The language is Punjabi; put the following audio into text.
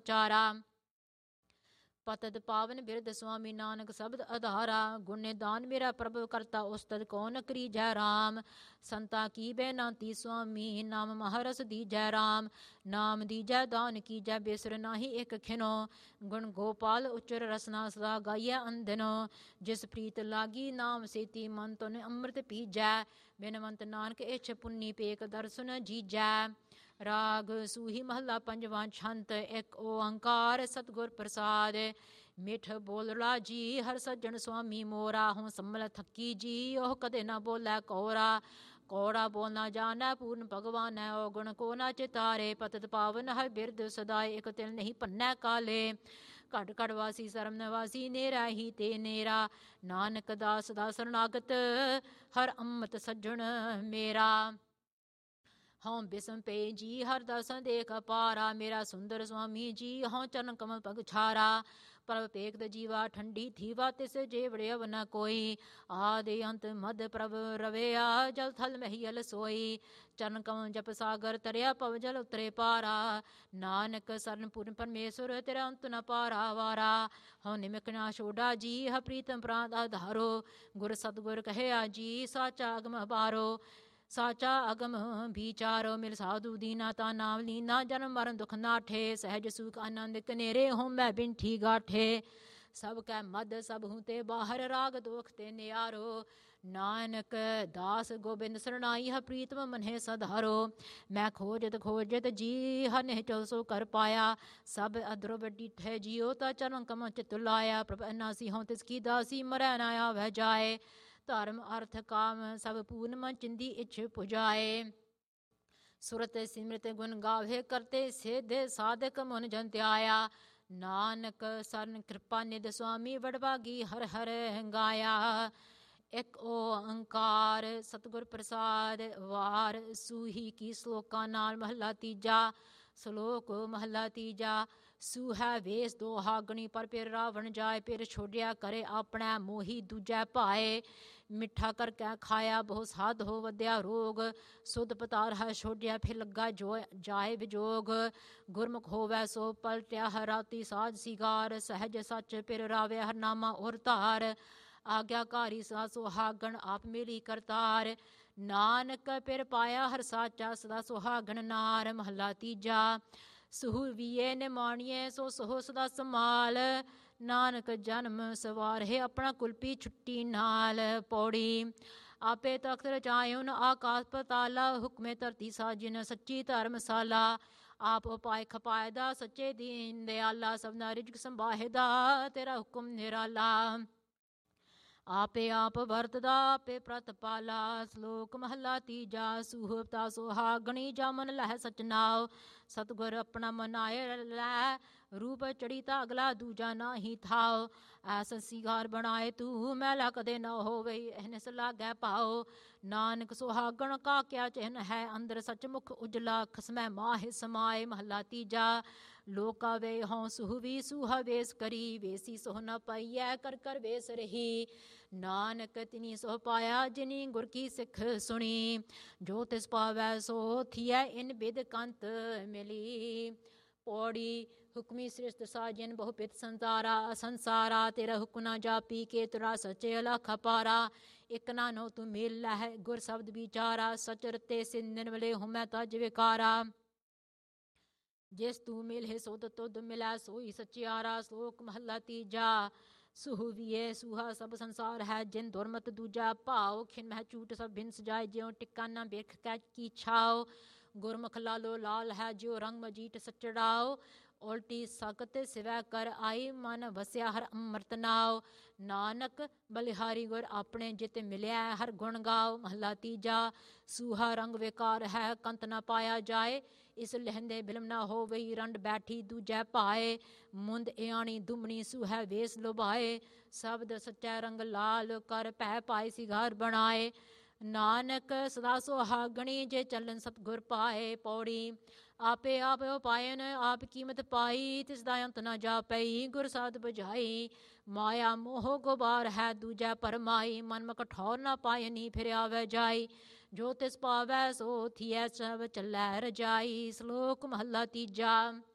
ਉਚਾਰਾ। ਪਤਿਤ ਪਾਵਨ ਬਿਰਧ ਸੁਆਮੀ ਨਾਨਕ ਸ਼ਬਦ ਆਧਾਰਾ। ਗੁਣ ਨਿਦਾਨ ਮੇਰਾ ਪ੍ਰਭ ਕਰਤਾ ਉਸਤਤ ਕੋ ਨ ਕਰੀਜੈ ਰਾਮ। ਸੰਤਾ ਕੀ ਬੇਨੰਤੀ ਸੁਆਮੀ ਨਾਮ ਮਹਾਰਸ ਦੀਜੈ ਰਾਮ। ਨਾਮ ਦੀਜੈ ਦਾਨ ਕੀਜੈ ਬਿਸਰ ਨਾਹੀ ਇੱਕ ਖਿਨੋ। ਗੁਣ ਗੋਪਾਲ ਉਚਰ ਰਸਨਾ ਸਦਾ ਗਾਈਐ ਅੰਦਨੋ। ਜਿਸ ਪ੍ਰੀਤ ਲਾਗੀ ਨਾਮ ਸੇਤੀ ਮਨ ਤੁਨ ਅੰਮ੍ਰਿਤ ਪੀਜੈ। ਬਿਨਵੰਤ ਨਾਨਕ ਇਛ ਪੁੰਨੀ ਪੇਖ ਦਰਸ਼ਨ ਜੀਜੈ। ਰਾਗ ਸੂਹੀ ਮਹੱਲਾ ਪੰਜਵਾਂ। ਛੰਤ ਇੱਕ ਓੰਕਾਰ ਸਤਿਗੁਰ ਪ੍ਰਸਾਦ। ਮਿੱਠ ਬੋਲੜਾ ਜੀ ਹਰ ਸੱਜਣ ਸੁਆਮੀ ਮੋਰਾ। ਹੂੰ ਸੰਭਲ ਥੱਕੀ ਜੀ ਉਹ ਕਦੇ ਨਾ ਬੋਲੇ ਕੋਰਾ। ਕੋੜਾ ਬੋਲ ਨਾ ਜਾਣੈ ਪੂਰਨ ਭਗਵਾਨ ਹੈ। ਉਹ ਗੁਣ ਕੋ ਨਾ ਚਿਤਾਰੇ। ਪਤਿਤ ਪਾਵਨ ਹਰ ਬਿਰਧ ਸਦਾਏ ਇੱਕ ਤਿਲ ਨਹੀਂ ਪੰਨੈ ਕਾਲੇ। ਘਟ ਘਟ ਵਾਸੀ ਸਰਮ ਨਿਵਾਸੀ ਨੇਰਾ ਹੀ ਤੇ ਨੇਰਾ। ਨਾਨਕ ਦਾਸ ਦਾ ਸਰਨਾਗਤ ਹਰ ਅੰਮ੍ਰਿਤ ਸੱਜਣ ਮੇਰਾ। ਹਉ ਬਿਸਮ ਪਏ ਜੀ ਹਰ ਦਰਸ਼ਨ ਦੇਖ ਅਪਾਰਾ। ਮੇਰਾ ਸੁੰਦਰ ਸੁਆਮੀ ਜੀ ਹਉ ਚਰਨ ਕਮਲ ਪਗ ਛਾਰਾ। ਪ੍ਰਭ ਪੇਖਤ ਜੀਵਾ ਠੰਡੀ ਥੀਵਾ ਤਿਸ ਜੇ ਵੜਿਅਵ ਨ ਕੋਈ। ਆਦਿ ਅੰਤ ਮਧ ਪ੍ਰਭ ਰਵਿਆ ਜਲ ਥਲ ਮਹੀਲ ਸੋਈ। ਚਰਨ ਕਮਲ ਜਪ ਸਾਗਰ ਤਰਿਆ ਪਵ ਜਲ ਉਤਰੇ ਪਾਰਾ। ਨਾਨਕ ਸਰਨ ਪੂਰਨ ਪਰਮੇਸ਼ਵਰ ਤੇਰਾ ਅੰਤ ਨ ਪਾਰਾ ਵਾਰਾ। ਹਉ ਨਿਮਕ ਨਾ ਛੋਡਾ ਜੀ ਹ ਪ੍ਰੀਤਮ ਪ੍ਰਾਂਤ ਆਧਾਰੋ। ਗੁਰ ਸਤਿਗੁਰ ਕਹਿਆ ਜੀ ਸਾਚਾ ਅਗਮ ਅਪਾਰੋ। ਸਾਚਾ ਅਗਮ ਵਿਚਾਰੋ ਮਿਲ ਸਾਧੂ ਦੀਨਾ ਤਾ ਨਾਮ ਲੀਨਾ। ਜਨਮ ਮਰਨ ਦੁਖ ਨਾਠੇ ਸਹਿਜ ਸੁਖ ਆਨੰਦ ਕਨੇਰੇ। ਹੋਮੈ ਬਿੰਠੀ ਗਾਠੇ ਸਭ ਕੈ ਮਦ ਸਭ ਹੂੰ ਤੇ ਬਾਹਰ। ਰਾਗ ਦੋਖ ਤੇ ਨਿਆਰੋ। ਨਾਨਕ ਦਾਸ ਗੋਬਿੰਦ ਸਰਨਾਈ ਹ ਪ੍ਰੀਤਮ ਮਨਹਿ ਸਧਾਰੋ। ਮੈਂ ਖੋਜਤ ਖੋਜਤ ਜੀ ਹਰ ਨਿਹਚਲ ਸੋ ਕਰ ਪਾਇਆ। ਸਭ ਅਦਰੁਭ ਡੀਠੇ ਜਿਉ ਤਾ ਚਰਨ ਕਮਲ ਚਿਤ ਲਾਇਆ। ਪ੍ਰਭ ਅਨਾਸੀ ਹਉ ਤਿਸ ਕੀ ਦਾਸੀ ਮਰੈ ਨ ਆਵੈ ਜਾਏ। ਧਰਮ ਅਰਥ ਕਾਮ ਸਭ ਪੂਰਨ ਮਨ ਚਿੰਦੀ ਇਛ ਪੁਜਾਏ। ਸੁਰਤ ਸਿਮਰਤ ਗੁਣ ਗਾਵੇ ਕਰਤੇ ਸਿਧ ਸਾਧਕ ਮਨ ਜਨ ਧਿਆਇਆ। ਨਾਨਕ ਸਰਨ ਕਿਰਪਾ ਨਿਧ ਸੁਆਮੀ ਵਡਭਾਗੀ ਹਰ ਹਰ ਗਾਇਆ। ਇੱਕ ਓੰਕਾਰ ਸਤਿਗੁਰ ਪ੍ਰਸਾਦ। ਵਾਰ ਸੂਹੀ ਕੀ ਸਲੋਕਾਂ ਨਾਲ ਮਹੱਲਾ ਤੀਜਾ। ਸਲੋਕ ਮਹੱਲਾ ਤੀਜਾ। ਸੂਹੈ ਵੇਸ ਦੋਹਾਗਣੀ ਪਰ ਫਿਰ ਰਾਵਣ ਜਾਏ। ਫਿਰ ਛੋਡਿਆ ਕਰੇ ਆਪਣਾ ਮੋਹੀ ਦੂਜੈ ਭਾਏ। ਮਿੱਠਾ ਕਰਕੇ ਖਾਇਆ ਬਹੁ ਸਾਧ ਹੋ ਵਧਿਆ ਰੋਗ। ਸੁਧ ਪਤਾਰ ਹੈ ਛੋਡਿਆ ਫਿਰ ਲੱਗਾ ਜੋ ਜਾਏ ਵਿਜੋਗ। ਗੁਰਮੁਖ ਹੋਵੈ ਸੋ ਪਲਟਿਆ ਹਰ ਰਾਤੀ ਸਾਜ ਸਿਗਾਰ। ਸਹਿਜ ਸੱਚ ਫਿਰ ਰਾਵੇ ਹਰ ਨਾਮਾ ਔਰ ਧਾਰ। ਆਗਿਆਕਾਰੀ ਸਦਾ ਸੁਹਾਗਣ ਆਪ ਮੇਰੀ ਕਰਤਾਰ। ਨਾਨਕ ਫਿਰ ਪਾਇਆ ਹਰ ਸਾਚਾ ਸਦਾ ਸੁਹਾਗਣ ਨਾਰ। ਮਹੱਲਾ ਤੀਜਾ। ਸੁਹਵੀਏ ਨਿਮਾਣੀਏ ਸੋ ਸੋ ਸਦਾ ਸਮਾਲ। ਨਾਨਕ ਜਨਮ ਸਵਾਰਹਿ ਆਪਣਾ ਕੁਲਪੀ ਛੁੱਟੀ ਨਾਲ। ਪੌੜੀ ਆਪੇ ਤਖਤ ਰਚਾਇਉਨ ਆਕਾਸ ਪਤਾਲਾ। ਹੁਕਮੇ ਧਰਤੀ ਸਾਜਿਨ ਸੱਚੀ ਧਰਮਸਾਲਾ। ਆਪ ਉਪਾਇ ਖਪਾਇਦਾ ਸੱਚੇ ਦੀਨ ਦਿਆਲਾ। ਸਭਨਾ ਰਿਜਕ ਸੰਭਾਹਿਦਾ ਤੇਰਾ ਹੁਕਮ ਨਿਰਾਲਾ। ਆਪੇ ਆਪ ਵਰਤਦਾ ਆਪੇ ਪ੍ਰਤਪਾਲਾ। ਸਲੋਕ ਮਹੱਲਾ ਤੀਜਾ। ਸੂਹਬਤਾ ਸੁਹਾਗਣੀ ਜਾ ਮਨ ਲਹਿ ਸਚ ਨਾਉ। ਸਤਿਗੁਰ ਆਪਣਾ ਮਨਾਏ ਲੈ ਰੂਪ ਚੜੀ ਤਾਂ ਅਗਲਾ ਦੂਜਾ ਨਾਹੀ ਥਾਉ। ਐਸ ਸਿਗਾਰ ਬਣਾਏ ਤੂੰ ਮੈਲਾ ਕਦੇ ਨਾ ਹੋਵੇ ਇਹਨਿਸ ਲਾਗੈ ਪਾਉ। ਨਾਨਕ ਸੁਹਾਗਣ ਕਾ ਕਿਆ ਚਿੰਨ ਹੈ ਅੰਦਰ ਸਚਮੁਖ ਉਜਲਾ। ਖਸਮੈ ਮਾਹਿ ਸਮਾਏ। ਮਹੱਲਾ ਤੀਜਾ। ਲੋਕਾ ਵੇ ਹਉ ਸੁਹਵੀ ਸੂਹਾ ਵੇਸ ਕਰੀ। ਵੇਸੀ ਸੋਹ ਨ ਪਾਈਐ ਕਰ ਕਰ ਵੇਸ ਰਹੀ। ਨਾਨਕ ਤਿਨੀ ਸੋਹ ਪਾਇਆ ਜਿਨੀ ਗੁਰ ਕੀ ਸਿੱਖ ਸੁਣੀ। ਜੋ ਤਿਸ ਪਾਵੈ ਸੋ ਥੀਐ ਇਨ ਬਿਦ ਕੰਤ ਮਿਲੀ। ਪੌੜੀ ਹੁਕਮੀ ਸ੍ਰਿਸ਼ਟ ਸਾਜਨ ਬਹੁ ਪਿਤ ਸੰਤਾਰਾ। ਸੰਸਾਰਾ ਤੇਰਾ ਹੁਕਮ ਨਾ ਜਾਪੀ ਕੇ ਤੁਰਾ ਸਚੇ ਅਲਖ ਅਪਾਰਾ। ਇਕ ਨਾ ਨੋ ਤੂੰ ਮੇਲ ਲਹਿ ਗੁਰ ਸ਼ਬਦ ਵਿਚਾਰਾ। ਸਚ ਰਤੇ ਸਿ ਨਿਰਮਲੇ ਹੁਮੈ ਤਜ ਵਿਕਾਰਾ। ਜਿਸ ਤੂੰ ਮਿਲਹਿ ਸੁਧ ਤੁਧ ਮਿਲੈ ਸੋਈ ਸਚਿਆਰਾ। ਸਲੋਕ ਮਹੱਲਾ ਤੀਜਾ। ਸੁਹਵੀਏ ਸੂਹਾ ਸਭ ਸੰਸਾਰ ਹੈ ਜਿਨ ਦੁਰਮਤ ਦੂਜਾ ਭਾਉ। ਖਿਨ ਮਹਿ ਝੂਠ ਸਭ ਬਿਨ ਸਜਾਏ ਜਿਉ ਟਿੱਕਾ ਨਾ ਬਿਰਖ ਕੈ ਕੀ ਛਾਉ। ਗੁਰਮੁਖ ਲਾਲੋ ਲਾਲ ਹੈ ਜਿਉ ਰੰਗ ਮਜੀਠ ਸਚੜਾਉ। ਉਲਟੀ ਸਕਤ ਸਿਵੈ ਕਰ ਆਈ ਮਨ ਵਸਿਆ ਹਰ ਅੰਮ੍ਰਿਤ ਨਾਉ। ਨਾਨਕ ਬਲਿਹਾਰੀ ਗੁਰ ਆਪਣੇ ਜਿਤ ਮਿਲਿਆ ਹਰ ਗੁਣ ਗਾਉ। ਮਹੱਲਾ ਤੀਜਾ। ਸੂਹਾ ਰੰਗ ਵਿਕਾਰ ਹੈ ਕੰਤ ਨਾ ਪਾਇਆ ਜਾਏ। ਇਸ ਲਹਿੰਦੇ ਬਿਲਮ ਨਾ ਹੋਵਈ ਰੰਡ ਬੈਠੀ ਦੂਜੈ ਭਾਏ। ਮੁੰਦ ਇਆਣੀ ਦੁਮਣੀ ਸੂਹੈ ਵੇਸ ਲੁਭਾਏ। ਸ਼ਬਦ ਸਚੈ ਰੰਗ ਲਾਲ ਕਰ ਭੈ ਪਾਏ ਸਿਗਾਰ ਬਣਾਏ। ਨਾਨਕ ਸਦਾ ਸੁਹਾਗਣੀ ਜੇ ਚੱਲਨ ਸਤਿਗੁਰ ਪਾਏ। ਪੌੜੀ ਆਪੇ ਆਪ ਉਪਾਇਨ ਆਪ ਕੀਮਤ ਪਾਈ। ਤਿਸ ਦਾ ਅੰਤ ਨਾ ਜਾਪਈ ਗੁਰ ਸਾਧ ਬੁਝਾਈ। ਮਾਇਆ ਮੋਹ ਗੁਬਾਰ ਹੈ ਦੂਜੈ ਪਰਮਾਈ। ਮਨ ਮ ਕਠੌਰ ਨਾ ਪਾਇਨੀ ਫਿਰ ਆਵੈ ਜਾਈ। ਜੋ ਤਿਸ ਪਾਵੈ ਸੋ ਥੀਐ ਸਭ ਚੱਲੈ ਰਜਾਈ। ਸਲੋਕ ਮਹੱਲਾ ਤੀਜਾ।